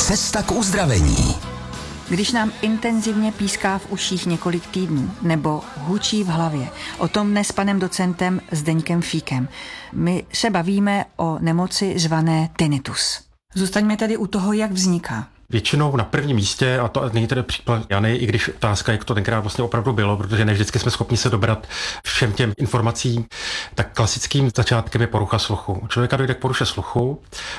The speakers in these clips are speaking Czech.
Cesta k uzdravení. Když nám intenzivně píská v uších několik týdnů nebo hučí v hlavě, o tom dnes s panem docentem Zdeňkem Fíkem. My se bavíme o nemoci zvané tinnitus. Zůstaňme tedy u toho, jak vzniká. Většinou na prvním místě, a to není tedy příklad Jany, i když otázka, jak to tenkrát vlastně opravdu bylo, protože ne vždycky jsme schopni se dobrat všem těm informacím, tak klasickým začátkem je porucha sluchu. U člověka dojde k poruše sluchu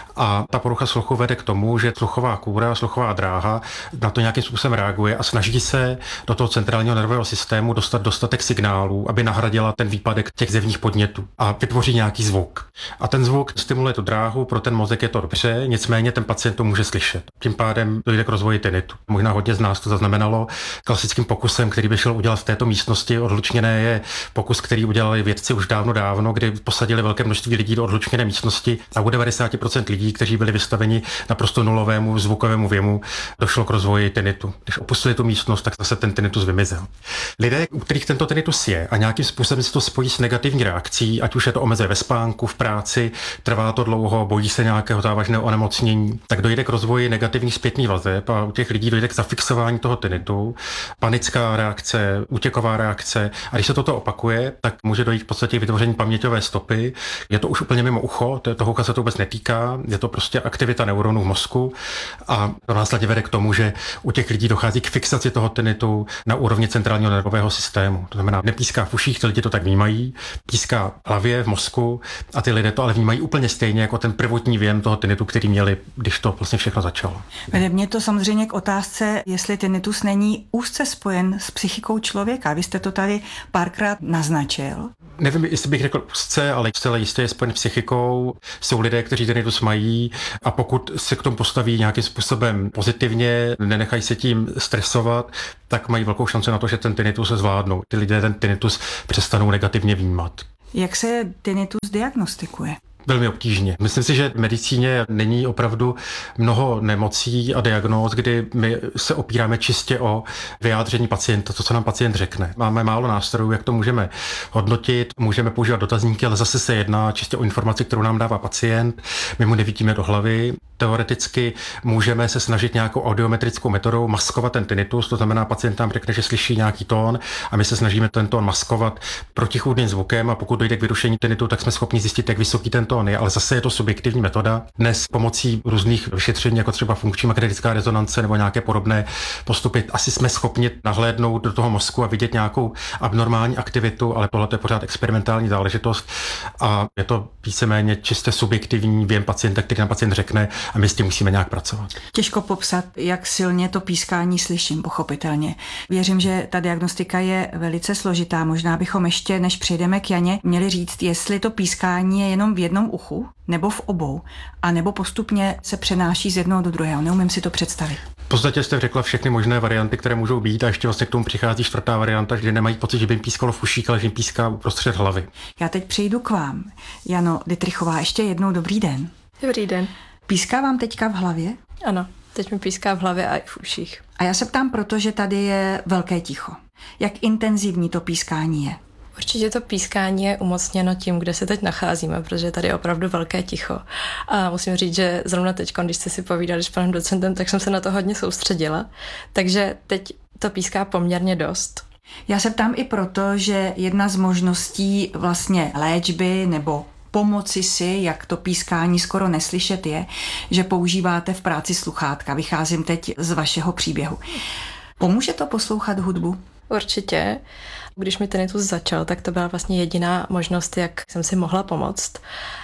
a ta porucha sluchu vede k tomu, že sluchová kůra, sluchová dráha na to nějakým způsobem reaguje a snaží se do toho centrálního nervového systému dostat dostatek signálů, aby nahradila ten výpadek těch zevních podnětů a vytvoří nějaký zvuk. A ten zvuk stimuluje tu dráhu, pro ten mozek je to dobře, nicméně ten pacient to může slyšet. Tím pádem dojde k rozvoji tinnitu. Možná hodně z nás to zaznamenalo. Klasickým pokusem, který by šel udělat v této místnosti odlučněné, je pokus, který udělali vědci už dávno, kdy posadili velké množství lidí do odlučněné místnosti a u 90% lidí, kteří byli vystaveni naprosto nulovému zvukovému věmu, došlo k rozvoji tinnitu. Když opustili tu místnost, tak zase ten tinnitus vymizel. Lidé, u kterých tento tinnitus je a nějakým způsobem se to spojí s negativní reakcí, ať už je to omezuje ve spánku, v práci, trvá to dlouho, bojí se nějakého závažného onemocnění, tak dojde k rozvoji negativních zpětných vazeb a u těch lidí dojde k zafixování toho tinnitu, panická reakce, útěková reakce a když se toto opakuje, tak může dojít v podstatě k vytvoření paměťové stopy. Je to už úplně mimo ucho, toho ucha se to vůbec netýká, je to prostě aktivita neuronů v mozku a to následně vede k tomu, že u těch lidí dochází k fixaci toho tinnitu na úrovni centrálního nervového systému. To znamená, nepíská v uších, ty lidi to tak vnímají, píská v hlavě, v mozku a ty lidé to ale vnímají úplně stejně jako ten prvotní věm toho tinnitu, který měli, když to vlastně všechno začalo. Mě to samozřejmě k otázce, jestli tinnitus není úzce spojen s psychikou člověka. Vy jste to tady párkrát naznačil. Nevím, jestli bych řekl úzce, ale zcela jistě je spojen s psychikou. Jsou lidé, kteří tinnitus mají a pokud se k tomu postaví nějakým způsobem pozitivně, nenechají se tím stresovat, tak mají velkou šanci na to, že ten tinnitus se zvládnou. Ty lidé ten tinnitus přestanou negativně vnímat. Jak se tinnitus diagnostikuje? Velmi obtížně. Myslím si, že v medicíně není opravdu mnoho nemocí a diagnóz, kdy my se opíráme čistě o vyjádření pacienta, to, co nám pacient řekne. Máme málo nástrojů, jak to můžeme hodnotit, můžeme používat dotazníky, ale zase se jedná čistě o informaci, kterou nám dává pacient. My mu nevidíme do hlavy. Teoreticky můžeme se snažit nějakou audiometrickou metodou maskovat ten tinnitus, to znamená, pacient nám řekne, že slyší nějaký tón a my se snažíme ten tón maskovat protichůdným zvukem a pokud dojde k vyrušení tinnitu, tak jsme schopni zjistit, jak vysoký ten tón je, ale zase je to subjektivní metoda. Dnes pomocí různých vyšetření, jako třeba funkční magnetická rezonance nebo nějaké podobné postupy, asi jsme schopni nahlédnout do toho mozku a vidět nějakou abnormální aktivitu, ale tohle je pořád experimentální záležitost a je to víceméně čistě subjektivní věm pacienta, který nám pacient řekne a my s tím musíme nějak pracovat. Těžko popsat, jak silně to pískání slyším, pochopitelně. Věřím, že ta diagnostika je velice složitá. Možná bychom ještě, než přejdeme k Janě, měli říct, jestli to pískání je jenom v jednom uchu, nebo v obou, a nebo postupně se přenáší z jednoho do druhého. Neumím si to představit. V podstatě jste řekla všechny možné varianty, které můžou být a ještě vlastně k tomu přichází čtvrtá varianta, že nemají pocit, že by jim pískalo v uších, ale že jim píská uprostřed hlavy. Já teď přejdu k vám. Jano Dittrichová, ještě jednou dobrý den. Dobrý den. Píská vám teďka v hlavě? Ano, teď mi píská v hlavě a i v uších. A já se ptám, protože tady je velké ticho. Jak intenzivní to pískání je? Určitě to pískání je umocněno tím, kde se teď nacházíme, protože tady je opravdu velké ticho. A musím říct, že zrovna teď, když jste si povídali s panem docentem, tak jsem se na to hodně soustředila. Takže teď to píská poměrně dost. Já se ptám i proto, že jedna z možností vlastně léčby nebo pomoci si, jak to pískání skoro neslyšet je, že používáte v práci sluchátka. Vycházím teď z vašeho příběhu. Pomůže to poslouchat hudbu? Určitě. Když mi tinnitus začal, tak to byla vlastně jediná možnost, jak jsem si mohla pomoct.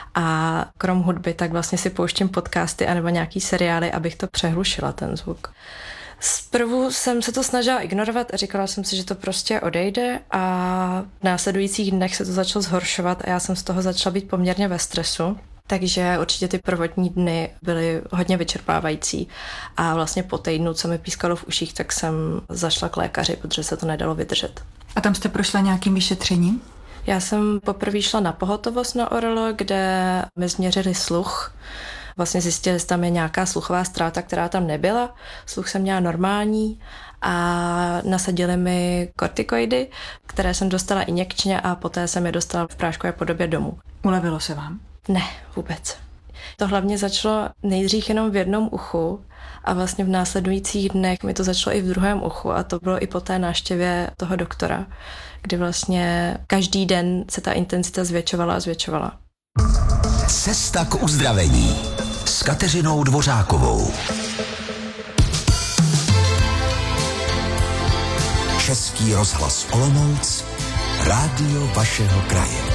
A krom hudby, tak vlastně si pouštím podcasty anebo nějaký seriály, abych to přehlušila, ten zvuk. Zprvu jsem se to snažila ignorovat a říkala jsem si, že to prostě odejde a v následujících dnech se to začalo zhoršovat a já jsem z toho začala být poměrně ve stresu. Takže určitě ty prvotní dny byly hodně vyčerpávající a vlastně po týdnu, co mi pískalo v uších, tak jsem zašla k lékaři, protože se to nedalo vydržet. A tam jste prošla nějakým vyšetřením? Já jsem poprvé šla na pohotovost na ORL, kde mi změřili sluch. Vlastně zjistili, že tam je nějaká sluchová ztráta, která tam nebyla. Sluch jsem měla normální a nasadili mi kortikoidy, které jsem dostala injekčně a poté jsem je dostala v práškové podobě domů. Ulevilo se vám? Ne, vůbec. To hlavně začalo nejdřív jenom v jednom uchu a vlastně v následujících dnech mi to začalo i v druhém uchu a to bylo i po té návštěvě toho doktora, kdy vlastně každý den se ta intenzita zvětšovala a zvětšovala. Cesta k uzdravení s Kateřinou Dvořákovou. Český rozhlas Olomouc, rádio vašeho kraje.